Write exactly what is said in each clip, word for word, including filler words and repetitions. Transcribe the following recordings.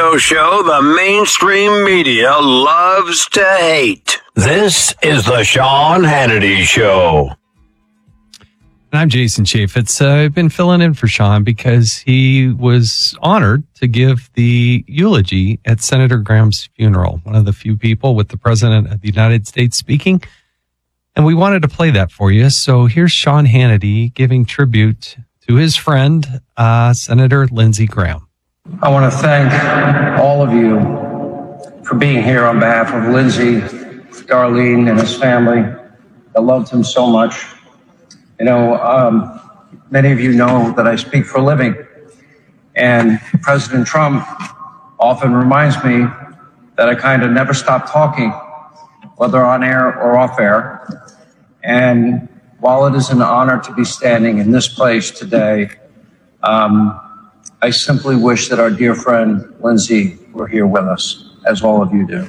radio show the mainstream media loves to hate. This is the Sean Hannity Show. And I'm Jason Chaffetz. Uh, I've been filling in for Sean because he was honored to give the eulogy at Senator Graham's funeral, one of the few people with the President of the United States speaking. And we wanted to play that for you. So here's Sean Hannity giving tribute to his friend, uh, Senator Lindsey Graham. I want to thank all of you for being here on behalf of Lindsey, Darlene, and his family. I loved him so much. You know, um, many of you know that I speak for a living, and President Trump often reminds me that I kind of never stop talking, whether on air or off air. And while it is an honor to be standing in this place today, um, I simply wish that our dear friend Lindsey were here with us, as all of you do.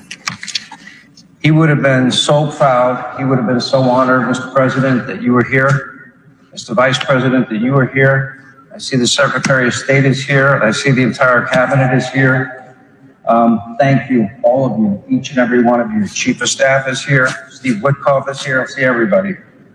He would have been so proud, he would have been so honored, Mister President, that you were here. Mister Vice President, that you are here. I see the Secretary of State is here, and I see the entire cabinet is here. Um, thank you, all of you, each and every one of you. Chief of Staff is here. Steve Witkoff is here. I see everybody.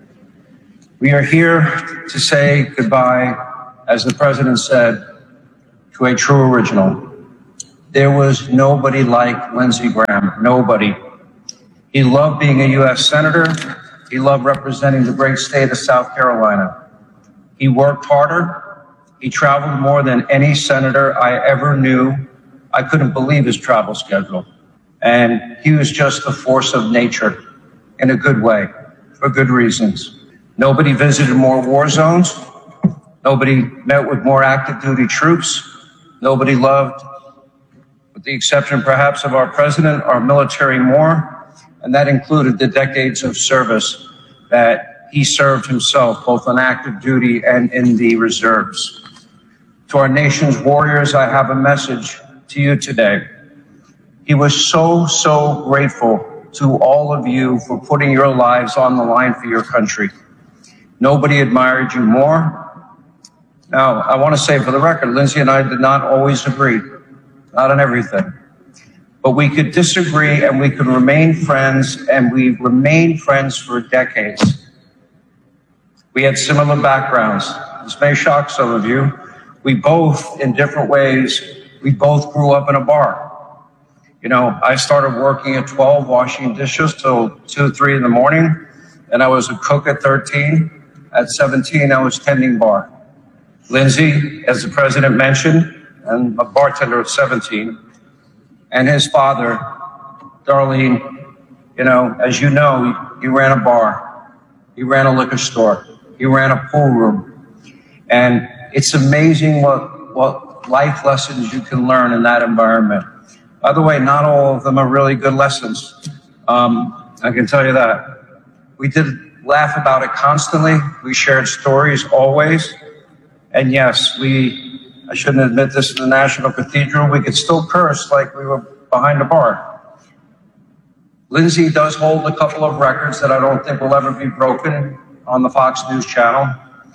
We are here to say goodbye, as the President said, to a true original. There was nobody like Lindsey Graham, nobody. He loved being a U S Senator. He loved representing the great state of South Carolina. He worked harder. He traveled more than any senator I ever knew. I couldn't believe his travel schedule. And he was just a force of nature in a good way, for good reasons. Nobody visited more war zones. Nobody met with more active duty troops. Nobody loved, with the exception perhaps of our president, our military more. And that included the decades of service that he served himself, both on active duty and in the reserves. To our nation's warriors, I have a message to you today. He was so, so grateful to all of you for putting your lives on the line for your country. Nobody admired you more. Now, I want to say for the record, Lindsey and I did not always agree, not on everything. But we could disagree and we could remain friends, and we remained friends for decades. We had similar backgrounds. This may shock some of you. We both, in different ways, we both grew up in a bar. You know, I started working at twelve, washing dishes till two, three in the morning, and I was a cook at thirteen. At seventeen, I was tending bar. Lindsey, as the president mentioned, and a bartender at seventeen. And his father, Darlene, you know, as you know, he ran a bar, he ran a liquor store, he ran a pool room. And it's amazing what, what life lessons you can learn in that environment. By the way, not all of them are really good lessons. Um, I can tell you that. We did laugh about it constantly. We shared stories always. And yes, we... I shouldn't admit this in the National Cathedral. We could still curse like we were behind a bar. Lindsey does hold a couple of records that I don't think will ever be broken on the Fox News channel.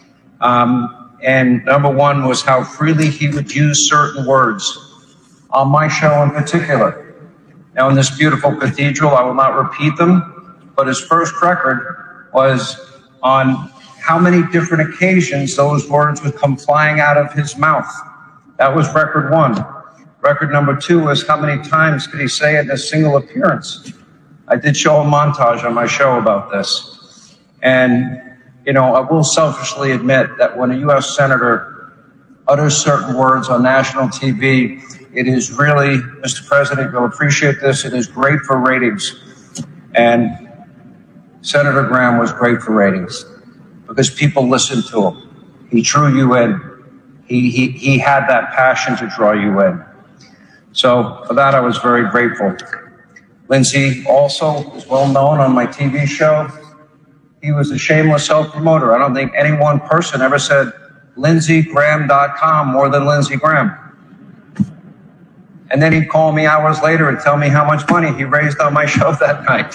Um, and number one was how freely he would use certain words on my show in particular. Now, in this beautiful cathedral, I will not repeat them, but his first record was on how many different occasions those words would come flying out of his mouth. That was record one. Record number two was how many times could he say it in a single appearance. I did show a montage on my show about this. And, you know, I will selfishly admit that when a U S Senator utters certain words on national T V, it is really, Mister President, you'll appreciate this, it is great for ratings. And Senator Graham was great for ratings, because people listened to him. He drew you in. He, he, he had that passion to draw you in. So for that, I was very grateful. Lindsey also is well known on my T V show. He was a shameless self-promoter. I don't think any one person ever said lindsey graham dot com more than Lindsey Graham. And then he'd call me hours later and tell me how much money he raised on my show that night.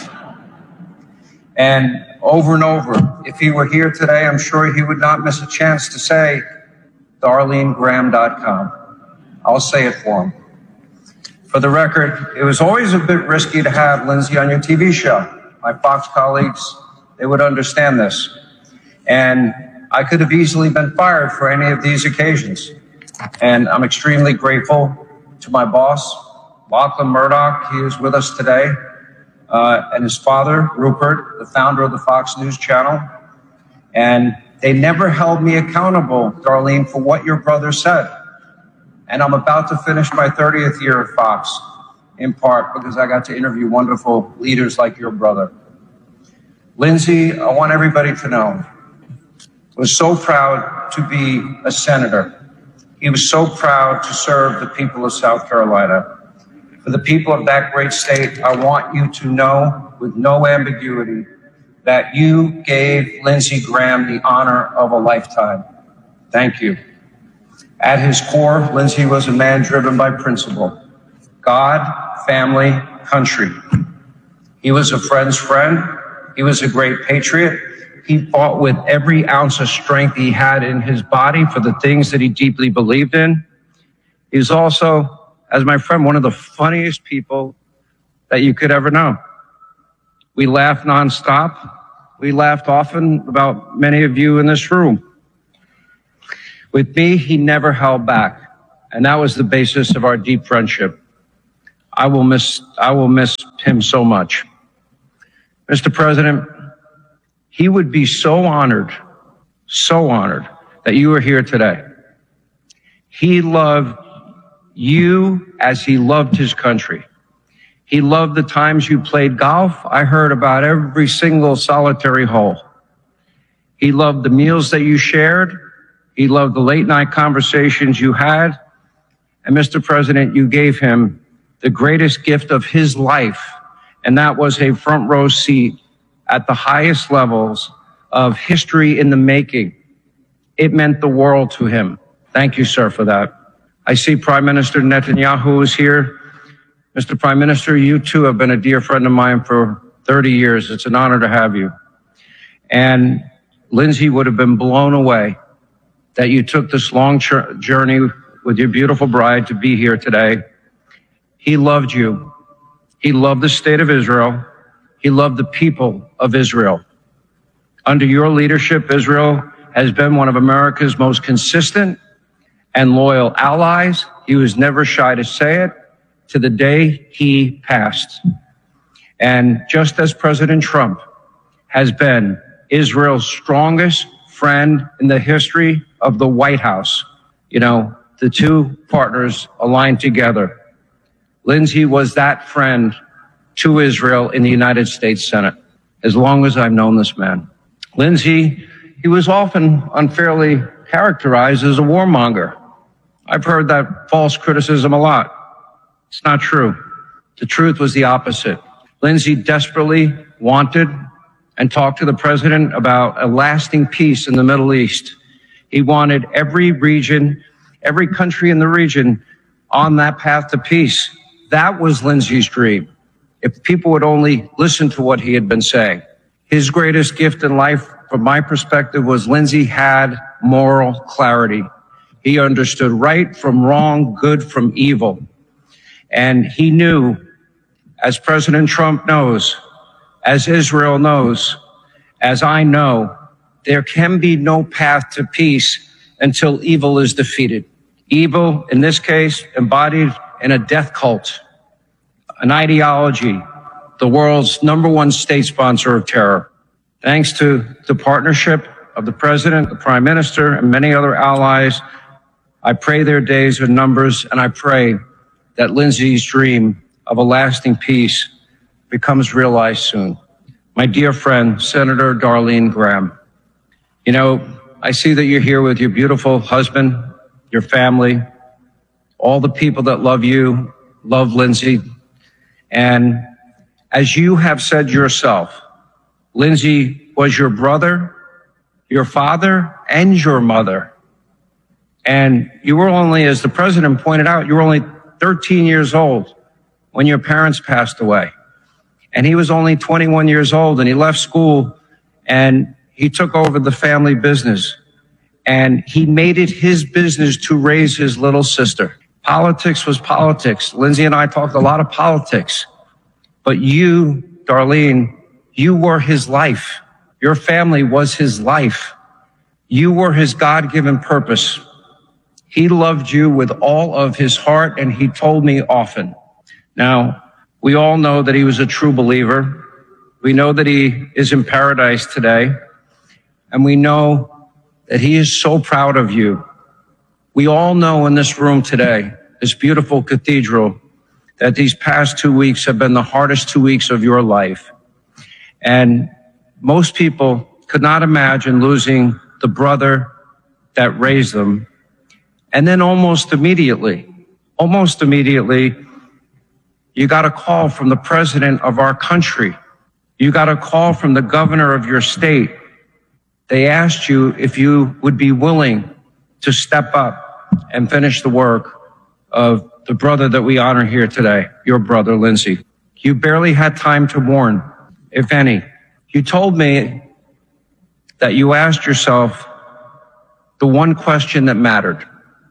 And over and over, if he were here today, I'm sure he would not miss a chance to say darlene graham dot com. I'll say it for him. For the record, it was always a bit risky to have Lindsay on your T V show. My Fox colleagues, they would understand this. And I could have easily been fired for any of these occasions. And I'm extremely grateful to my boss, Lachlan Murdoch. He is with us today. Uh, and his father, Rupert, the founder of the Fox News Channel. And they never held me accountable, Darlene, for what your brother said. And I'm about to finish my thirtieth year at Fox, in part because I got to interview wonderful leaders like your brother. Lindsay, I want everybody to know, was so proud to be a senator. He was so proud to serve the people of South Carolina. For the people of that great state, I want you to know with no ambiguity that you gave Lindsey Graham the honor of a lifetime. Thank you. At his core, Lindsey was a man driven by principle: God, family, country. He was a friend's friend. He was a great patriot. He fought with every ounce of strength he had in his body for the things that he deeply believed in. He was also, as my friend, one of the funniest people that you could ever know. We laughed nonstop. We laughed often about many of you in this room. With me, he never held back, and that was the basis of our deep friendship. I will miss, I will miss him so much. Mister President, he would be so honored, so honored that you are here today. He loved you as he loved his country. He loved the times you played golf. I heard about every single solitary hole. He loved the meals that you shared. He loved the late night conversations you had. And Mister President, you gave him the greatest gift of his life, and that was a front row seat at the highest levels of history in the making. It meant the world to him. Thank you, sir, for that. I see Prime Minister Netanyahu is here. Mister Prime Minister, you too have been a dear friend of mine for thirty years. It's an honor to have you. And Lindsay would have been blown away that you took this long journey with your beautiful bride to be here today. He loved you. He loved the state of Israel. He loved the people of Israel. Under your leadership, Israel has been one of America's most consistent and loyal allies. He was never shy to say it to the day he passed. And just as President Trump has been Israel's strongest friend in the history of the White House, you know, the two partners aligned together. Lindsay was that friend to Israel in the United States Senate, as long as I've known this man. Lindsay, he was often unfairly characterized as a warmonger. I've heard that false criticism a lot. It's not true. The truth was the opposite. Lindsay desperately wanted and talked to the president about a lasting peace in the Middle East. He wanted every region, every country in the region on that path to peace. That was Lindsay's dream. If people would only listen to what he had been saying. His greatest gift in life, from my perspective, was Lindsay had moral clarity. He understood right from wrong, good from evil. And he knew, as President Trump knows, as Israel knows, as I know, there can be no path to peace until evil is defeated. Evil, in this case, embodied in a death cult, an ideology, the world's number one state sponsor of terror. Thanks to the partnership of the president, the prime minister, and many other allies, I pray their days are numbers, and I pray that Lindsay's dream of a lasting peace becomes realized soon. My dear friend, Senator Darlene Graham, you know, I see that you're here with your beautiful husband, your family, all the people that love you, love Lindsay. And as you have said yourself, Lindsay was your brother, your father, and your mother. And you were only, as the president pointed out, you were only thirteen years old when your parents passed away. And he was only twenty-one years old, and he left school and he took over the family business. And he made it his business to raise his little sister. Politics was politics. Lindsay and I talked a lot of politics. But you, Darlene, you were his life. Your family was his life. You were his God-given purpose. He loved you with all of his heart, and he told me often. Now, we all know that he was a true believer. We know that he is in paradise today, and we know that he is so proud of you. We all know in this room today, this beautiful cathedral, that these past two weeks have been the hardest two weeks of your life. And most people could not imagine losing the brother that raised them. And then almost immediately, almost immediately, you got a call from the president of our country. You got a call from the governor of your state. They asked you if you would be willing to step up and finish the work of the brother that we honor here today, your brother, Lindsay. You barely had time to mourn, if any. You told me that you asked yourself the one question that mattered.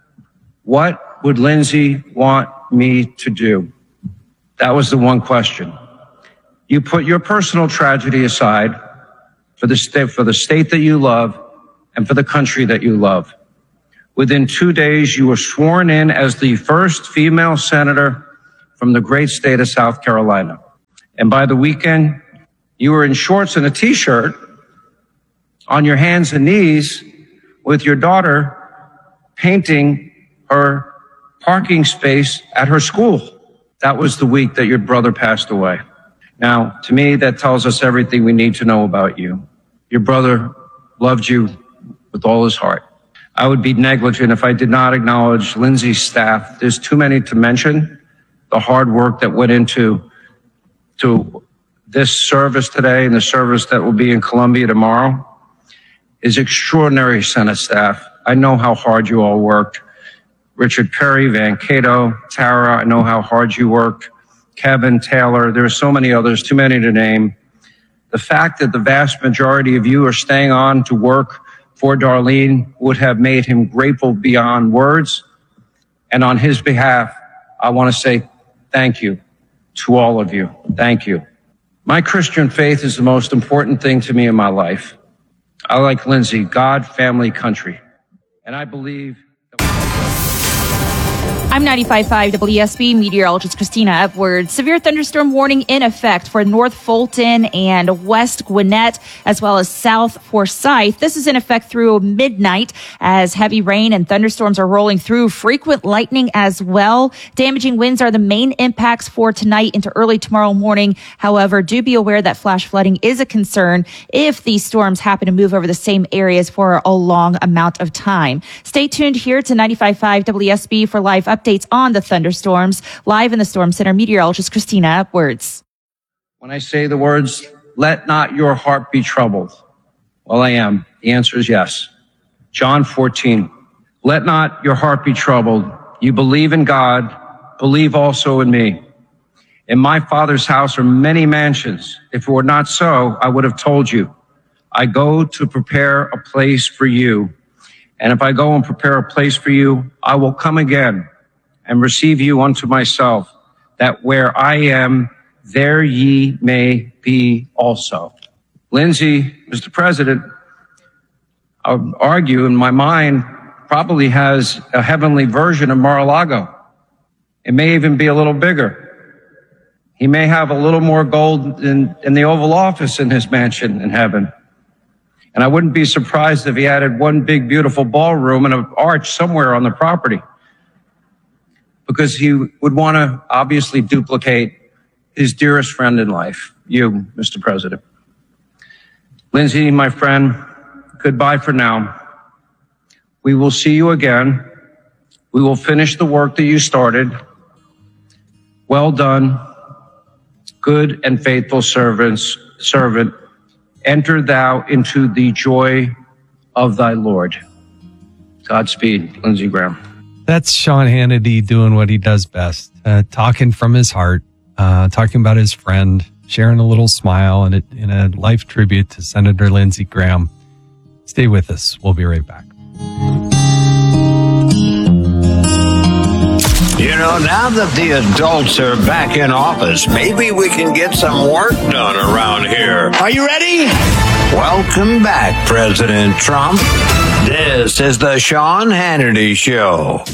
What would Lindsay want me to do? That was the one question. You put your personal tragedy aside for the state, for the state that you love and for the country that you love. Within two days, you were sworn in as the first female senator from the great state of South Carolina. And by the weekend, you were in shorts and a t-shirt on your hands and knees with your daughter painting her parking space at her school. That was the week that your brother passed away. Now, to me, that tells us everything we need to know about you. Your brother loved you with all his heart. I would be negligent if I did not acknowledge Lindsay's staff. There's too many to mention. The hard work that went into to this service today and the service that will be in Columbia tomorrow is extraordinary Senate staff. I know how hard you all worked. Richard Perry, Van Cato, Tara, I know how hard you worked. Kevin, Taylor, there are so many others, too many to name. The fact that the vast majority of you are staying on to work for Darlene would have made him grateful beyond words. And on his behalf, I want to say thank you to all of you. Thank you. My Christian faith is the most important thing to me in my life. I like Lindsay, God, family, country. And I believe... I'm ninety-five point five W S B meteorologist Christina Edwards. Severe thunderstorm warning in effect for North Fulton and West Gwinnett, as well as South Forsyth. This is in effect through midnight as heavy rain and thunderstorms are rolling through. Frequent lightning as well. Damaging winds are the main impacts for tonight into early tomorrow morning. However, do be aware that flash flooding is a concern if these storms happen to move over the same areas for a long amount of time. Stay tuned here to ninety-five point five W S B for live updates. Updates on the thunderstorms. Live in the Storm Center, meteorologist Christina Edwards. When I say the words, let not your heart be troubled. Well, I am. The answer is yes. John fourteen. Let not your heart be troubled. You believe in God, believe also in me. In my Father's house are many mansions. If it were not so, I would have told you. I go to prepare a place for you. And if I go and prepare a place for you, I will come again and receive you unto myself, that where I am, there ye may be also. Lindsay, Mister President, I would argue in my mind, probably has a heavenly version of Mar-a-Lago. It may even be a little bigger. He may have a little more gold in, in the Oval Office in his mansion in heaven. And I wouldn't be surprised if he added one big, beautiful ballroom and an arch somewhere on the property, because he would want to obviously duplicate his dearest friend in life, you, Mister President. Lindsay, my friend, goodbye for now. We will see you again. We will finish the work that you started. Well done, good and faithful servants, servant. Enter thou into the joy of thy Lord. Godspeed, Lindsey Graham. That's Sean Hannity doing what he does best, uh, talking from his heart, uh, talking about his friend, sharing a little smile, and in a life tribute to Senator Lindsey Graham. Stay with us. We'll be right back. You know, now that the adults are back in office, maybe we can get some work done around here. Are you ready? Welcome back, President Trump. This is the Sean Hannity Show.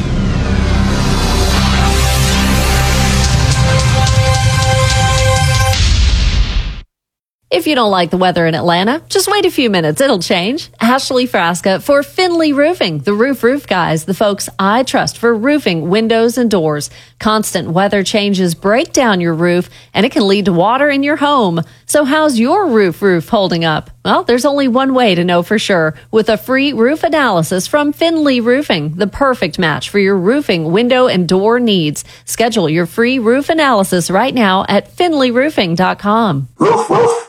If you don't like the weather in Atlanta, just wait a few minutes. It'll change. Ashley Frasca for Finley Roofing, the roof roof guys, the folks I trust for roofing, windows, and doors. Constant weather changes break down your roof, and it can lead to water in your home. So how's your roof roof holding up? Well, there's only one way to know for sure. With a free roof analysis from Finley Roofing, the perfect match for your roofing, window, and door needs. Schedule your free roof analysis right now at finley roofing dot com. Roof, roof.